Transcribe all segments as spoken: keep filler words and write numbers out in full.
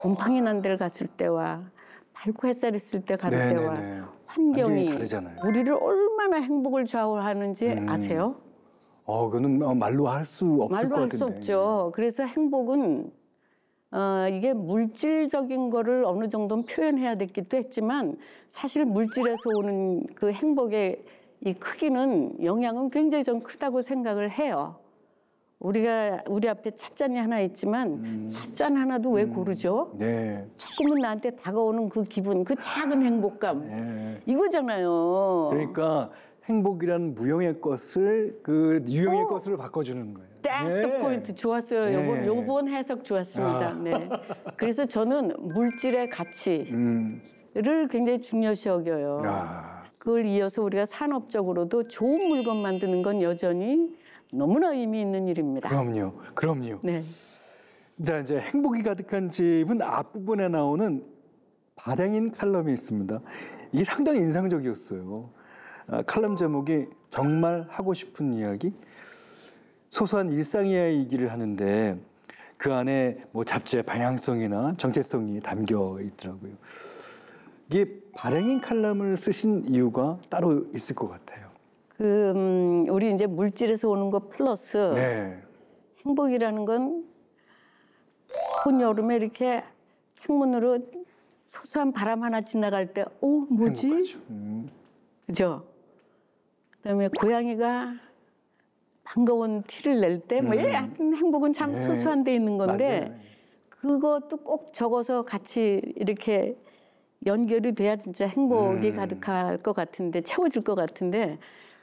곰팡이 난 데를 갔을 때와 밝고 햇살 있을 때 갈 네네네. 때와 환경이 다르잖아요. 우리를 얼마나 행복을 좌우하는지 음. 아세요? 어, 그거는 말로 할 수 없을 것 같은데. 말로 할 수 없죠. 그래서 행복은 어, 이게 물질적인 거를 어느 정도는 표현해야 됐기도 했지만 사실 물질에서 오는 그 행복의 이 크기는 영향은 굉장히 좀 크다고 생각을 해요. 우리가 우리 앞에 찻잔이 하나 있지만 음. 찻잔 하나도 왜 음. 고르죠? 네. 조금은 나한테 다가오는 그 기분, 그 작은 행복감 네. 이거잖아요. 그러니까 행복이라는 무형의 것을 그 유형의 오! 것으로 바꿔주는 거예요. That's the point. 좋았어요. 네. 요번, 요번 해석 좋았습니다. 아. 네. 그래서 저는 물질의 가치를 음. 굉장히 중요시 여겨요. 야. 그걸 이어서 우리가 산업적으로도 좋은 물건 만드는 건 여전히 너무나 의미 있는 일입니다. 그럼요. 그럼요. 네. 자, 이제 행복이 가득한 집은 앞부분에 나오는 발행인 칼럼이 있습니다. 이게 상당히 인상적이었어요. 아, 칼럼 제목이 정말 하고 싶은 이야기? 소소한 일상 이야기를 하는데 그 안에 뭐 잡지의 방향성이나 정체성이 담겨 있더라고요. 이게 발행인 칼럼을 쓰신 이유가 따로 있을 것 같아요. 그 음, 우리 이제 물질에서 오는 거 플러스 네. 행복이라는 건 온 여름에 이렇게 창문으로 소소한 바람 하나 지나갈 때, 오 뭐지? 행복하죠. 음. 그죠? 그다음에 고양이가 반가운 티를 낼 때, 뭐, 음. 예, 하여튼 행복은 참 네. 소소한 데 있는 건데, 맞아요. 그것도 꼭 적어서 같이 이렇게 연결이 돼야 진짜 행복이 음. 가득할 것 같은데, 채워질 것 같은데,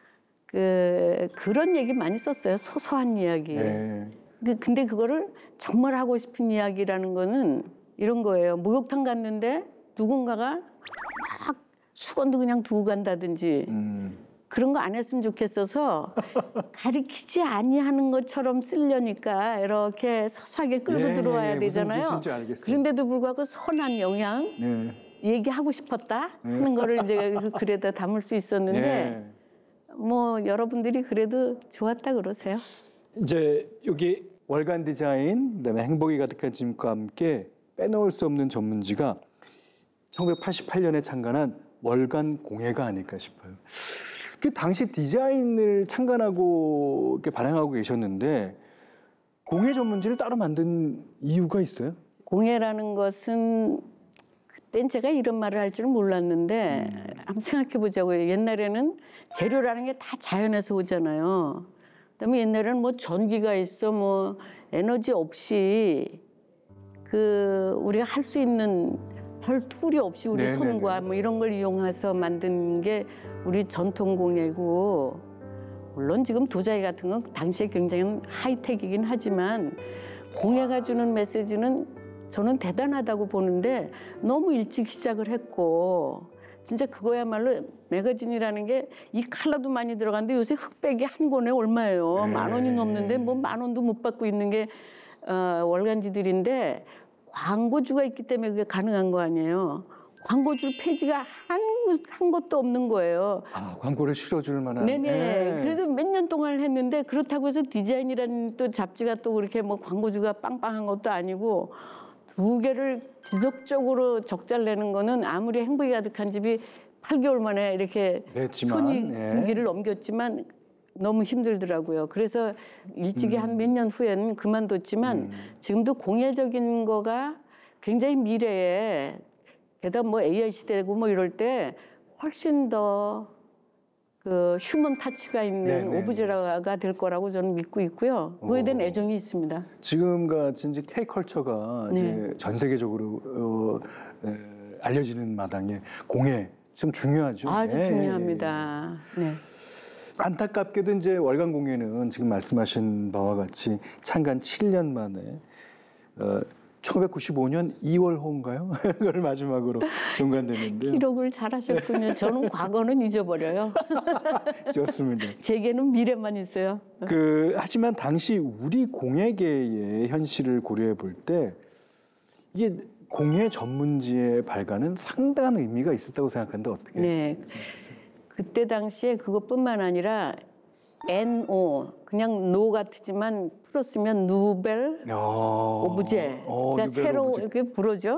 그, 그런 얘기 많이 썼어요. 소소한 이야기. 네. 그- 근데 그거를 정말 하고 싶은 이야기라는 거는 이런 거예요. 목욕탕 갔는데 누군가가 막 수건도 그냥 두고 간다든지, 음. 그런 거 안 했으면 좋겠어서 가리키지 아니하는 것처럼 쓰려니까 이렇게 소소하게 끌고 예, 들어와야 예, 무슨 되잖아요. 뜻인지 알겠어요. 그런데도 불구하고 선한 영향 네. 얘기하고 싶었다 하는 거를 이제 그 글에다 담을 수 있었는데 네. 뭐 여러분들이 그래도 좋았다 그러세요. 이제 여기 월간 디자인, 그다음에 행복이 가득한 집과 함께 빼놓을 수 없는 전문지가 천구백팔십팔 년에 창간한 월간 공예가 아닐까 싶어요. 그 당시 디자인을 창간하고 이렇게 발행하고 계셨는데 공예 전문지를 따로 만든 이유가 있어요? 공예라는 것은 그땐 제가 이런 말을 할 줄은 몰랐는데 음. 한번 생각해 보자고요. 옛날에는 재료라는 게 다 자연에서 오잖아요. 그다음에 옛날에는 뭐 전기가 있어 뭐 에너지 없이 그 우리가 할 수 있는 별 툴이 없이 우리 네네네. 손과 뭐 이런 걸 이용해서 만든 게 우리 전통 공예고, 물론 지금 도자기 같은 건 당시에 굉장히 하이텍이긴 하지만 공예가 주는 메시지는 저는 대단하다고 보는데 너무 일찍 시작을 했고, 진짜 그거야말로 매거진이라는 게 이 칼라도 많이 들어가는데 요새 흑백이 한 권에 얼마예요? 네. 만 원이 넘는데 뭐 만 원도 못 받고 있는 게 어, 월간지들인데 광고주가 있기 때문에 그게 가능한 거 아니에요. 광고주 페이지가 한, 한 곳도 없는 거예요. 아, 광고를 실어줄 만한. 네네. 네. 그래도 몇 년 동안 했는데 그렇다고 해서 디자인이라는 또 잡지가 또 그렇게 뭐 광고주가 빵빵한 것도 아니고 두 개를 지속적으로 적자를 내는 거는 아무리 행복이 가득한 집이 팔 개월 만에 이렇게 냈지만, 손이 네. 분기를 넘겼지만 너무 힘들더라고요. 그래서 일찍이 음. 한 몇 년 후에는 그만뒀지만 음. 지금도 공예적인 거가 굉장히 미래에, 게다가 뭐 에이아이 시대고 뭐 이럴 때 훨씬 더 그 휴먼 타치가 있는 네네. 오브제가 될 거라고 저는 믿고 있고요. 그거에 대한 오. 애정이 있습니다. 지금 같은 이제 K컬처가 네. 이제 전 세계적으로 어, 에, 알려지는 마당에 공예 좀 중요하죠. 아주 예, 중요합니다. 네. 예. 안타깝게도 이제 월간 공예는 지금 말씀하신 바와 같이 창간 칠 년 만에 어, 천구백구십오 년 이월호인가요? 그걸 마지막으로 종간됐는데요. 기록을 잘하셨군요. 저는 과거는 잊어버려요. 좋습니다. 제게는 미래만 있어요. 그 하지만 당시 우리 공예계의 현실을 고려해 볼 때 이게 공예 전문지의 발간은 상당한 의미가 있었다고 생각하는데 어떻게? 네. 그때 당시에 그것뿐만 아니라 엔 오 그냥 노 같지만 풀었으면 누벨 야. 오브제. 어, 그러니까 누벨 새로 오브제. 이렇게 부르죠.